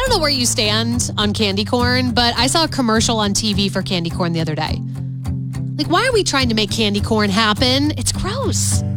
don't know where you stand on candy corn, but I saw a commercial on TV for candy corn the other day. Like, why are we trying to make candy corn happen? It's gross.